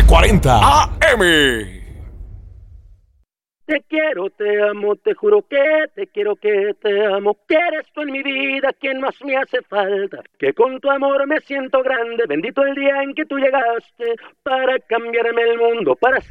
1240 AM. Te quiero, te amo, te juro que te quiero, que te amo, que eres tú en mi vida quien más me hace falta, que con tu amor me siento grande, bendito el día en que tú llegaste para cambiarme el mundo, para